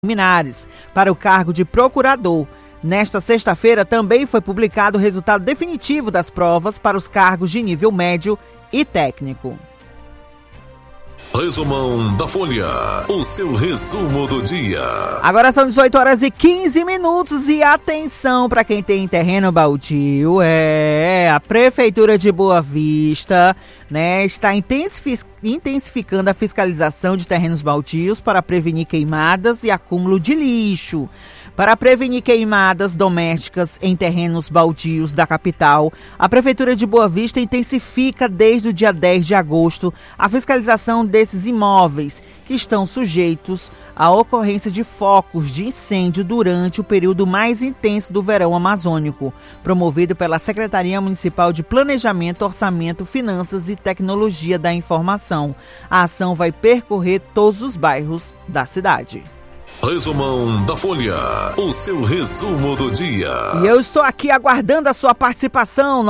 preliminares para o cargo de procurador. Nesta sexta-feira também foi publicado o resultado definitivo das provas para os cargos de nível médio e técnico. Resumão da Folha, o seu resumo do dia. Agora são 18 horas e 15 minutos e atenção para quem tem terreno baldio. A Prefeitura de Boa Vista, está intensificando a fiscalização de terrenos baldios para prevenir queimadas e acúmulo de lixo. Para prevenir queimadas domésticas em terrenos baldios da capital, a Prefeitura de Boa Vista intensifica desde o dia 10 de agosto a fiscalização desses imóveis que estão sujeitos à ocorrência de focos de incêndio durante o período mais intenso do verão amazônico, promovido pela Secretaria Municipal de Planejamento, Orçamento, Finanças e Tecnologia da Informação. A ação vai percorrer todos os bairros da cidade. Resumão da Folha, o seu resumo do dia. E eu estou aqui aguardando a sua participação,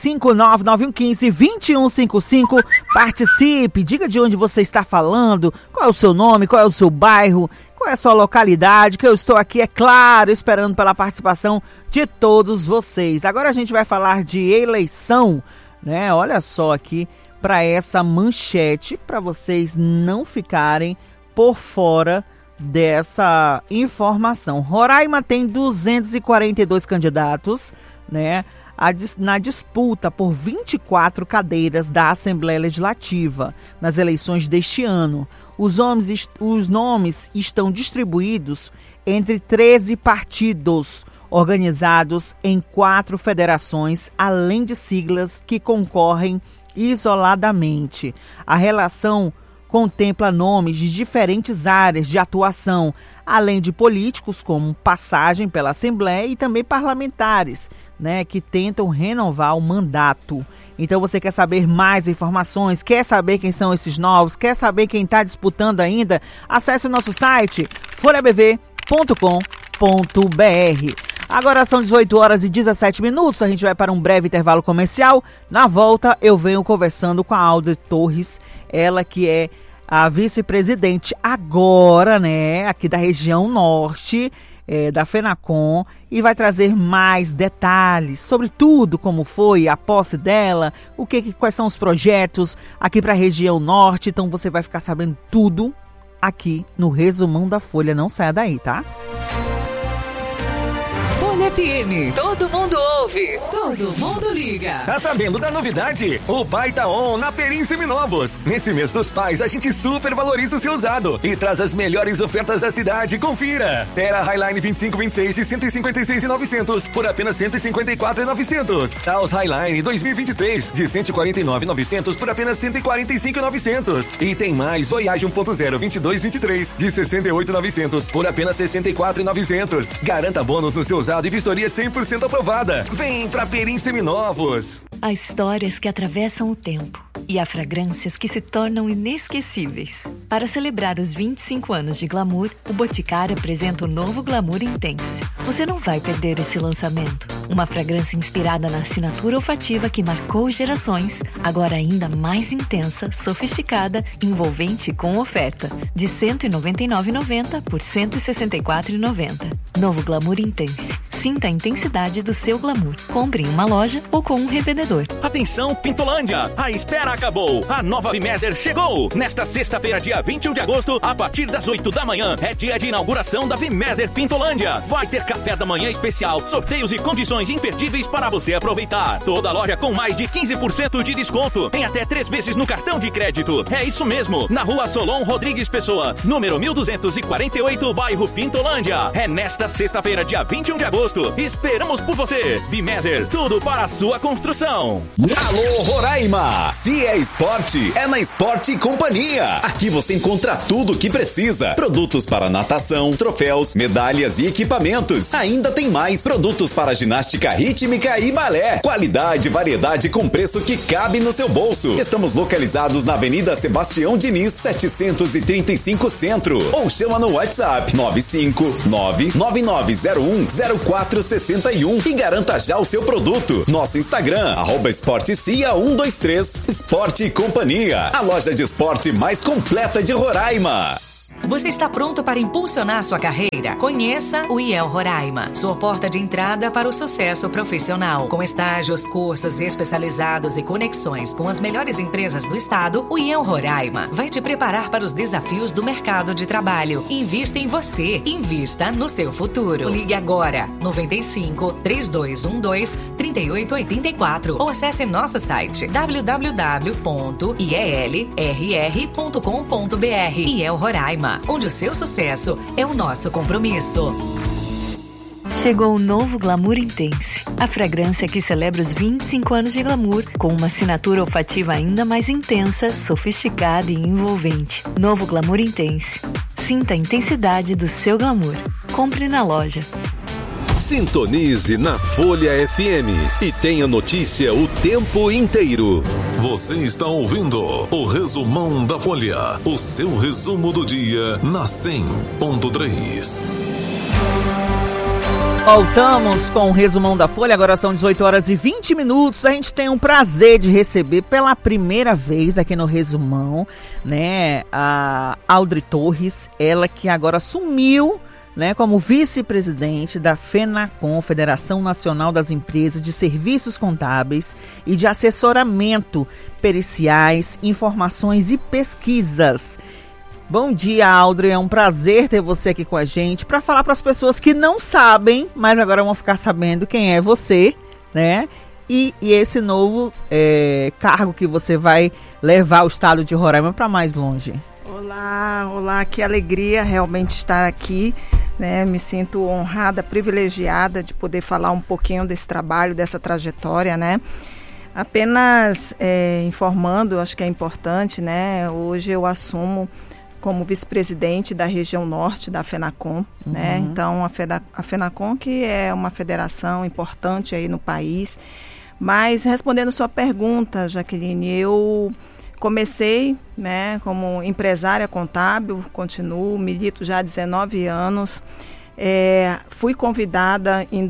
95-99115-2155. Participe, diga de onde você está falando, qual é o seu nome, qual é o seu bairro, qual é a sua localidade, que eu estou aqui, é claro, esperando pela participação de todos vocês. Agora a gente vai falar de eleição, Olha só aqui para essa manchete, para vocês não ficarem por fora dessa informação. Roraima tem 242 candidatos, na disputa por 24 cadeiras da Assembleia Legislativa nas eleições deste ano. Os nomes estão distribuídos entre 13 partidos organizados em 4 federações, além de siglas que concorrem isoladamente. A relação contempla nomes de diferentes áreas de atuação, além de políticos como passagem pela Assembleia e também parlamentares, que tentam renovar o mandato. Então você quer saber mais informações, quer saber quem são esses novos, quer saber quem está disputando ainda? Acesse o nosso site folhabv.com.br. Agora são 18 horas e 17 minutos, a gente vai para um breve intervalo comercial. Na volta eu venho conversando com a Audrey Torres, ela que é a vice-presidente agora, aqui da região norte da FENACON, e vai trazer mais detalhes sobre tudo, como foi a posse dela, quais são os projetos aqui para a região norte. Então você vai ficar sabendo tudo aqui no Resumão da Folha. Não saia daí, tá? FM, todo mundo ouve, todo mundo liga. Tá sabendo da novidade? O Pai tá on na Perim Seminovos. Nesse mês dos pais, a gente super valoriza o seu usado e traz as melhores ofertas da cidade. Confira. Terra Highline 2526 de 156.900 por apenas 154.900. Taos Highline 2023 de 149.900 por apenas 145.900. E tem mais Voyage 1.0 2223 de 68.900 por apenas 64.900. Garanta bônus no seu usado e vistoria 100% aprovada. Vem pra Perim Seminovos. Há histórias que atravessam o tempo e há fragrâncias que se tornam inesquecíveis. Para celebrar os 25 anos de Glamour, o Boticário apresenta o novo Glamour Intense. Você não vai perder esse lançamento. Uma fragrância inspirada na assinatura olfativa que marcou gerações, agora ainda mais intensa, sofisticada, envolvente e com oferta. De R$ 199,90 por R$ 164,90. Novo Glamour Intense. Sinta a intensidade do seu glamour. Compre em uma loja ou com um revendedor. Atenção, Pintolândia! A espera acabou! A nova Vimeser chegou! Nesta sexta-feira, dia 21 de agosto, a partir das 8 da manhã, é dia de inauguração da Vimeser Pintolândia. Vai ter café da manhã especial, sorteios e condições imperdíveis para você aproveitar. Toda loja com mais de 15% de desconto, em até 3 vezes no cartão de crédito. É isso mesmo, na rua Solon Rodrigues Pessoa, número 1248, bairro Pintolândia. É nesta sexta-feira, dia 21 de agosto. Esperamos por você. Vimeser, tudo para a sua construção. Alô, Roraima! Se é esporte, é na Esporte Companhia. Aqui você encontra tudo o que precisa. Produtos para natação, troféus, medalhas e equipamentos. Ainda tem mais produtos para ginástica rítmica e balé. Qualidade e variedade com preço que cabe no seu bolso. Estamos localizados na Avenida Sebastião Diniz, 735 Centro. Ou chama no WhatsApp 95999010461 e garanta já o seu produto. Nosso Instagram, @esportecia123. Esporte Companhia, a loja de esporte mais completa de Roraima. Você está pronto para impulsionar sua carreira? Conheça o IEL Roraima, sua porta de entrada para o sucesso profissional. Com estágios, cursos especializados e conexões com as melhores empresas do estado, o IEL Roraima vai te preparar para os desafios do mercado de trabalho. Invista em você, invista no seu futuro. Ligue agora, 95 3212 3884 ou acesse nosso site www.ielrr.com.br. IEL Roraima, onde o seu sucesso é o nosso compromisso. Chegou o novo Glamour Intense, a fragrância que celebra os 25 anos de glamour, com uma assinatura olfativa ainda mais intensa, sofisticada e envolvente. Novo Glamour Intense. Sinta a intensidade do seu glamour. Compre na loja. Sintonize na Folha FM e tenha notícia o tempo inteiro. Você está ouvindo o Resumão da Folha, o seu resumo do dia na 100.3. Voltamos com o Resumão da Folha, agora são 18 horas e 20 minutos. A gente tem um prazer de receber pela primeira vez aqui no Resumão, né, a Audrey Torres, ela que agora assumiu, né, como vice-presidente da FENACON, Federação Nacional das Empresas de Serviços Contábeis e de Assessoramento Periciais, Informações e Pesquisas. Bom dia, Audrey, é um prazer ter você aqui com a gente para falar para as pessoas que não sabem, mas agora vão ficar sabendo quem é você, né? E esse novo cargo que você vai levar o estado de Roraima para mais longe. Olá, que alegria realmente estar aqui, né? Me sinto honrada, privilegiada de poder falar um pouquinho desse trabalho, dessa trajetória, né? Apenas informando, acho que é importante, né? Hoje eu assumo como vice-presidente da região norte da FENACON, né? Então a FENACON, que é uma federação importante aí no país, mas respondendo sua pergunta, Jaqueline, eu comecei, né, como empresária contábil, continuo, milito já há 19 anos, fui convidada em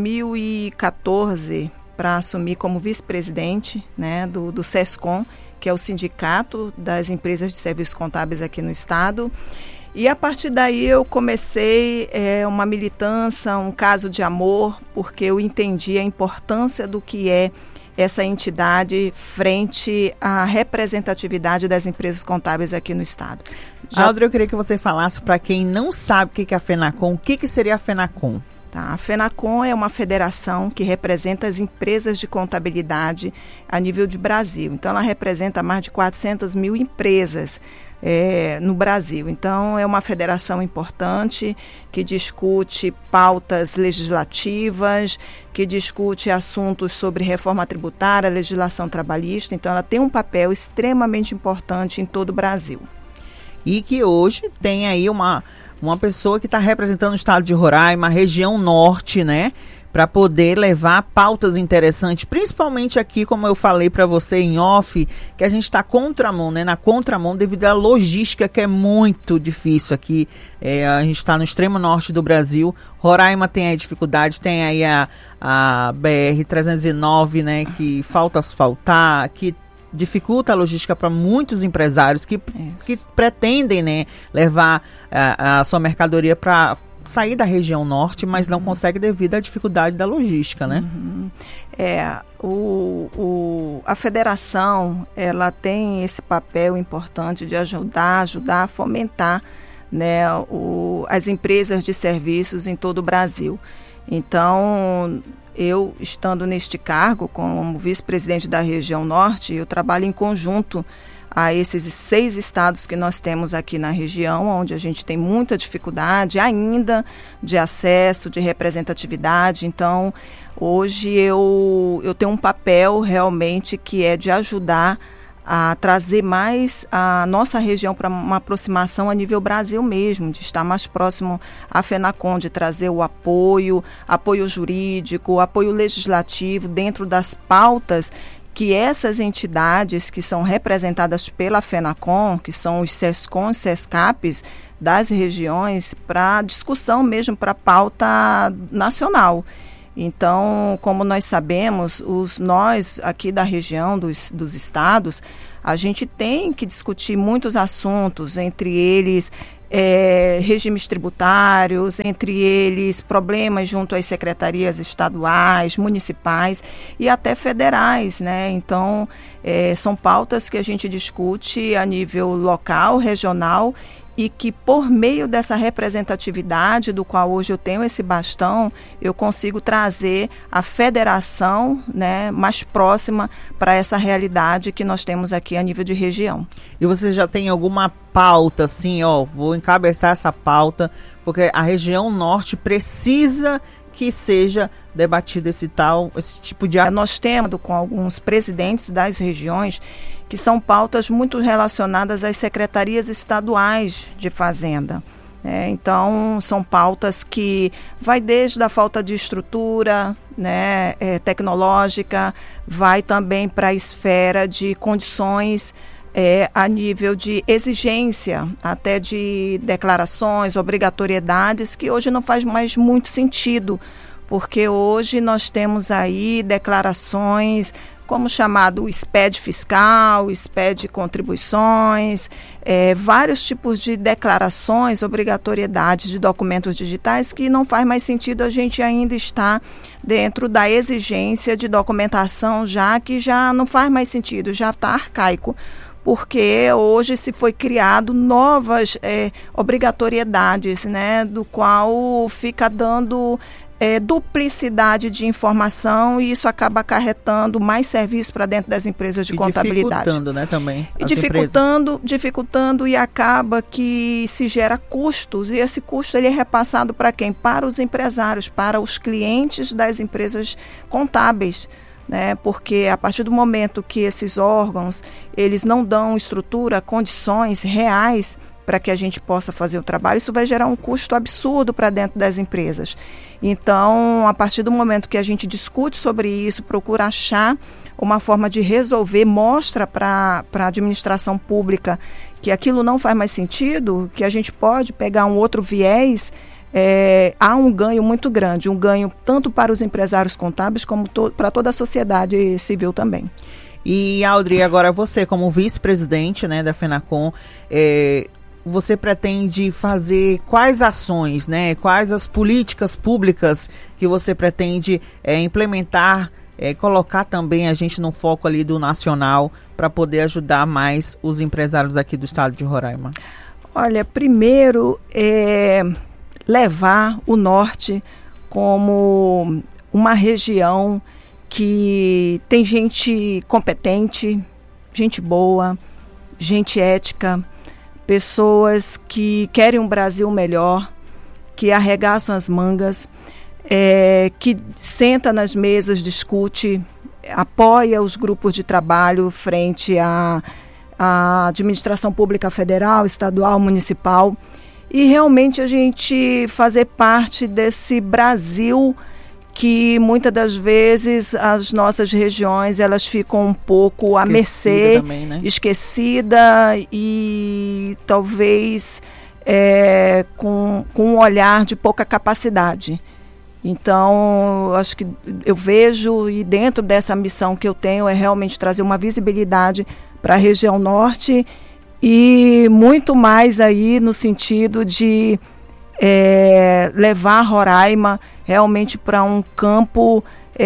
2014 para assumir como vice-presidente, né, do SESCOM, que é o Sindicato das Empresas de Serviços Contábeis aqui no estado. E a partir daí eu comecei uma militância, um caso de amor, porque eu entendi a importância do que é essa entidade frente à representatividade das empresas contábeis aqui no estado. Audrey, eu queria que você falasse para quem não sabe o que é a FENACON, o que seria a FENACON? A FENACON é uma federação que representa as empresas de contabilidade a nível de Brasil. Então, ela representa mais de 400 mil empresas no Brasil. Então, é uma federação importante que discute pautas legislativas, que discute assuntos sobre reforma tributária, legislação trabalhista. Então, ela tem um papel extremamente importante em todo o Brasil. E que hoje tem aí uma pessoa que está representando o estado de Roraima, a região norte, né? Para poder levar pautas interessantes, principalmente aqui, como eu falei para você em off, que a gente está contramão, né? Na contramão devido à logística, que é muito difícil aqui. A gente está no extremo norte do Brasil. Roraima tem a dificuldade, tem aí a BR-309, né? Que falta asfaltar, que dificulta a logística para muitos empresários que pretendem, né, levar a sua mercadoria para sair da região norte, mas não consegue devido à dificuldade da logística, né? A federação, ela tem esse papel importante de ajudar a fomentar, né, as empresas de serviços em todo o Brasil. Então, eu, estando neste cargo, como vice-presidente da região norte, eu trabalho em conjunto a esses 6 estados que nós temos aqui na região, onde a gente tem muita dificuldade ainda de acesso, de representatividade. Então, hoje eu tenho um papel realmente que é de ajudar a trazer mais a nossa região para uma aproximação a nível Brasil mesmo, de estar mais próximo à FENACON, de trazer o apoio jurídico, apoio legislativo dentro das pautas que essas entidades que são representadas pela FENACON, que são os SESCONs, SESCAPs das regiões, para discussão mesmo, para pauta nacional. Então, como nós sabemos, nós aqui da região, dos estados, a gente tem que discutir muitos assuntos, entre eles regimes tributários, entre eles problemas junto às secretarias estaduais, municipais e até federais, né? Então, são pautas que a gente discute a nível local, regional, e que por meio dessa representatividade, do qual hoje eu tenho esse bastão, eu consigo trazer a federação, né, mais próxima para essa realidade que nós temos aqui a nível de região. E você já tem alguma pauta, assim, vou encabeçar essa pauta, porque a região norte precisa que seja debatido esse tipo de... Nós temos com alguns presidentes das regiões que são pautas muito relacionadas às secretarias estaduais de fazenda. Então, são pautas que vai desde a falta de estrutura, né, tecnológica, vai também para a esfera de condições a nível de exigência, até de declarações, obrigatoriedades, que hoje não faz mais muito sentido, porque hoje nós temos aí declarações como chamado SPED fiscal, SPED contribuições, vários tipos de declarações, obrigatoriedades de documentos digitais que não faz mais sentido a gente ainda estar dentro da exigência de documentação, já que já não faz mais sentido, já está arcaico, porque hoje se foi criado novas obrigatoriedades, né, do qual fica dando duplicidade de informação, e isso acaba acarretando mais serviços para dentro das empresas de contabilidade. Dificultando, né, também. E dificultando, e acaba que se gera custos, e esse custo ele é repassado para quem? Para os empresários, para os clientes das empresas contábeis, né? Porque a partir do momento que esses órgãos eles não dão estrutura, condições reais para que a gente possa fazer o trabalho, isso vai gerar um custo absurdo para dentro das empresas. Então, a partir do momento que a gente discute sobre isso, procura achar uma forma de resolver, mostra para a administração pública que aquilo não faz mais sentido, que a gente pode pegar um outro viés, há um ganho muito grande, um ganho tanto para os empresários contábeis como para toda a sociedade civil também. E, Audrey, agora você como vice-presidente, né, da FENACON, você pretende fazer quais ações, né? Quais as políticas públicas que você pretende implementar, colocar também a gente no foco ali do nacional para poder ajudar mais os empresários aqui do estado de Roraima? Olha, primeiro levar o norte como uma região que tem gente competente, gente boa, gente ética, pessoas que querem um Brasil melhor, que arregaçam as mangas, que senta nas mesas, discute, apoia os grupos de trabalho frente à administração pública federal, estadual, municipal, e realmente a gente fazer parte desse Brasil que muitas das vezes as nossas regiões elas ficam um pouco à mercê, também, né? Esquecida e talvez com um olhar de pouca capacidade. Então, acho que eu vejo, e dentro dessa missão que eu tenho, é realmente trazer uma visibilidade para a região norte e muito mais aí no sentido de levar Roraima realmente para um campo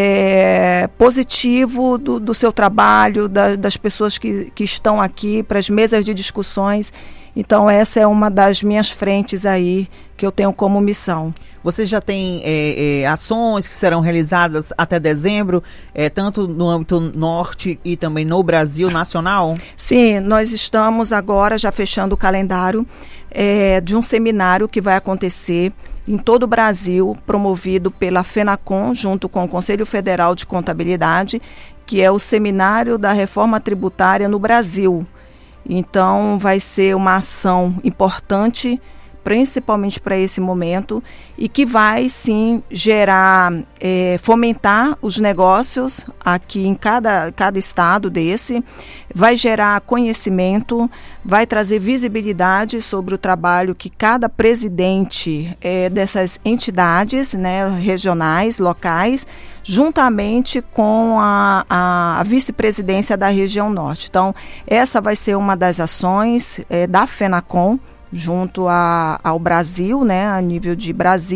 positivo do seu trabalho, das pessoas que estão aqui, para as mesas de discussões. Então, essa é uma das minhas frentes aí que eu tenho como missão. Você já tem ações que serão realizadas até dezembro, tanto no âmbito norte e também no Brasil nacional? Sim, nós estamos agora já fechando o calendário de um seminário que vai acontecer em todo o Brasil, promovido pela FENACON, junto com o Conselho Federal de Contabilidade, que é o Seminário da Reforma Tributária no Brasil. Então, vai ser uma ação importante, principalmente para esse momento, e que vai, sim, gerar, fomentar os negócios aqui em cada estado desse, vai gerar conhecimento, vai trazer visibilidade sobre o trabalho que cada presidente dessas entidades, né, regionais, locais, juntamente com a vice-presidência da região norte. Então, essa vai ser uma das ações da FENACON, junto ao Brasil, né, a nível de Brasil.